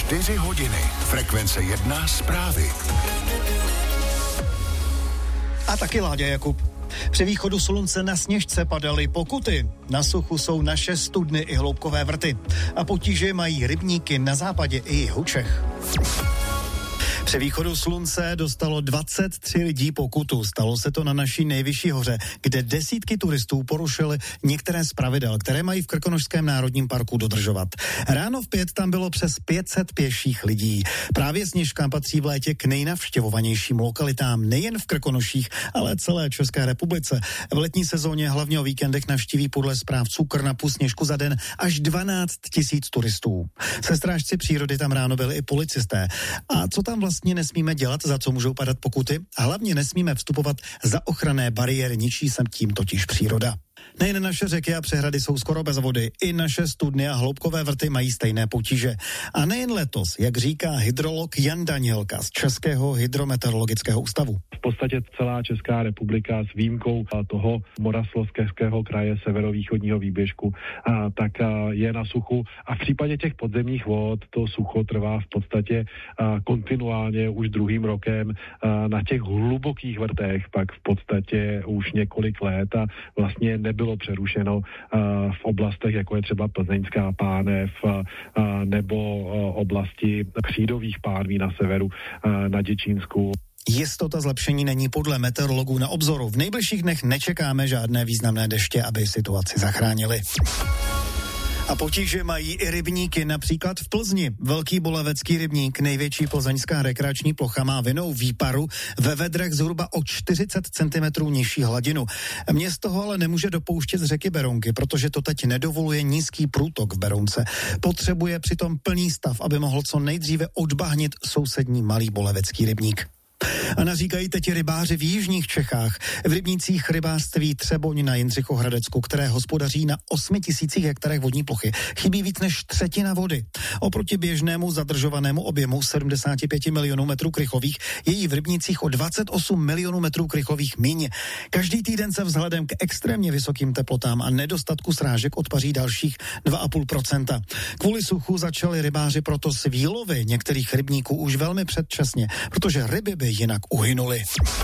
4 hodiny. Frekvence 1 zprávy. A taky Láďa Jakub. Při východu slunce na Sněžce padaly pokuty. Na suchu jsou naše studny i hloubkové vrty. A potíže mají rybníky na západě i jihu Čech. Při východu slunce dostalo 23 lidí pokutu. Stalo se to na naší nejvyšší hoře, kde desítky turistů porušili některé z pravidel, které mají v Krkonošském národním parku dodržovat. Ráno v 5 tam bylo přes 500 pěších lidí. Právě Sněžka patří v létě k nejnavštěvovanějším lokalitám nejen v Krkonoších, ale celé České republice. V letní sezóně, hlavně o víkendech, navštíví podle správců Krnapu Sněžku za den až 12 000 turistů. Se strážci přírody tam ráno byli i policisté. A co tam vlastně nesmíme dělat, za co můžou padat pokuty? A hlavně nesmíme vstupovat za ochranné bariéry, ničí se tím totiž příroda. Nejen naše řeky a přehrady jsou skoro bez vody, i naše studny a hloubkové vrty mají stejné potíže. A nejen letos, jak říká hydrolog Jan Danielka z Českého hydrometeorologického ústavu. V podstatě celá Česká republika s výjimkou toho Moravskoslezského kraje severovýchodního výběžku tak je na suchu a v případě těch podzemních vod to sucho trvá v podstatě kontinuálně už druhým rokem. Na těch hlubokých vrtech pak v podstatě už několik let a vlastně nebylo přerušeno v oblastech, jako je třeba Plzeňská pánev nebo oblasti křídových pánví na severu na Děčínsku. Jistota zlepšení není podle meteorologů na obzoru. V nejbližších dnech nečekáme žádné významné deště, aby situaci zachránili. A potíže mají i rybníky, například v Plzni. Velký Bolevecký rybník, největší plzeňská rekreační plocha, má vinou výparu ve vedrech zhruba o 40 cm nižší hladinu. Město ho ale nemůže dopouštět z řeky Berounky, protože to teď nedovoluje nízký průtok v Berounce. Potřebuje přitom plný stav, aby mohl co nejdříve odbahnit sousední Malý Bolevecký rybník. A naříkají teď rybáři v jižních Čechách. V rybnících rybářství Třeboň na Jindřichohradecku, které hospodaří na 8 000 hektarech vodní plochy, chybí víc než třetina vody. Oproti běžnému zadržovanému objemu 75 milionů metrů krychlových je jí v rybnících o 28 milionů metrů krychlových míň. Každý týden se vzhledem k extrémně vysokým teplotám a nedostatku srážek odpaří dalších 2,5%. Kvůli suchu začali rybáři proto s výlovy některých rybníků už velmi předčasně, protože ryby by jinak uhynuli.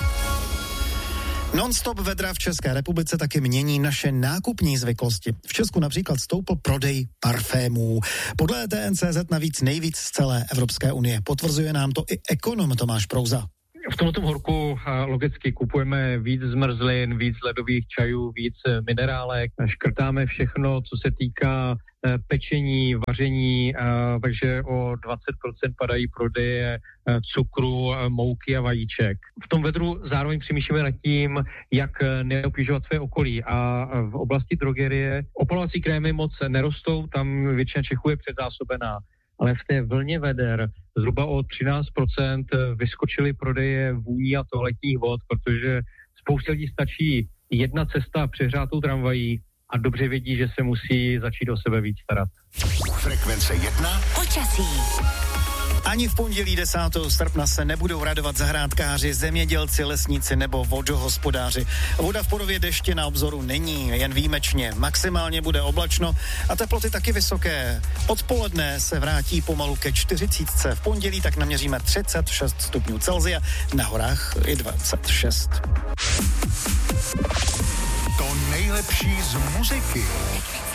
Non-stop vedra v České republice taky mění naše nákupní zvyklosti. V Česku například stoupl prodej parfémů. Podle TNCZ navíc nejvíc z celé Evropské unie. Potvrzuje nám to i ekonom Tomáš Prouza. V tomto horku logicky kupujeme víc zmrzlin, víc ledových čajů, víc minerálek, škrtáme všechno, co se týká pečení, vaření, takže o 20% padají prodeje cukru, mouky a vajíček. V tom vedru zároveň přemýšlíme nad tím, jak neobtěžovat své okolí a v oblasti drogerie opalovací krémy moc nerostou, tam většina Čechů je předzásobená. Ale v té vlně veder zhruba o 13% vyskočily prodeje vůní a toaletních vod, protože spoustě lidí stačí jedna cesta přehřátou tramvají a dobře vědí, že se musí začít o sebe víc starat. Frekvence 1 počasí. Ani v pondělí 10. srpna se nebudou radovat zahrádkáři, zemědělci, lesníci nebo vodohospodáři. Voda v podobě deště na obzoru není, jen výjimečně. Maximálně bude oblačno a teploty taky vysoké. Odpoledne se vrátí pomalu ke 40. V pondělí tak naměříme 36 stupňů Celsia, na horách i 26. To nejlepší z muziky.